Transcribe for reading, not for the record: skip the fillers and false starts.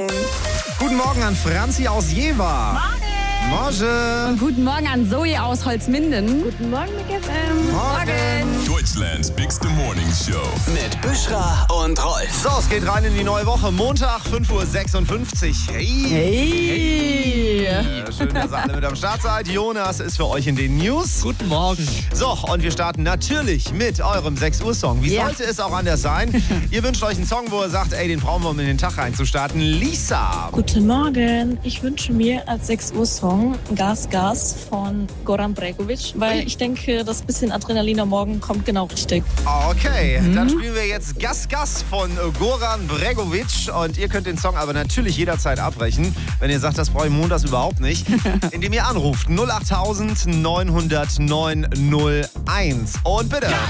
Guten Morgen an Franzi aus Jever. Morgen. Und guten Morgen an Zoe aus Holzminden. Guten Morgen, Mix FM. Morgen. Deutschlands bigste Morning Show. Mit Büschra und Rolf. So, es geht rein in die neue Woche. Montag, 5:56 Uhr. Hey. Schön, dass ihr alle mit am Start seid. Jonas ist für euch in den News. Guten Morgen. So, und wir starten natürlich mit eurem 6 Uhr Song. Wie sollte es auch anders sein? Ihr wünscht euch einen Song, wo ihr sagt, ey, den brauchen wir, um in den Tag reinzustarten. Lisa. Guten Morgen. Ich wünsche mir als 6 Uhr Song Gas Gas von Goran Bregovic, weil ich denke, das bisschen Adrenalin am Morgen kommt genau richtig. Okay, dann spielen wir jetzt Gas Gas von Goran Bregovic und ihr könnt den Song aber natürlich jederzeit abbrechen, wenn ihr sagt, das brauche ich montags überhaupt nicht, indem ihr anruft 08900 901 und bitte.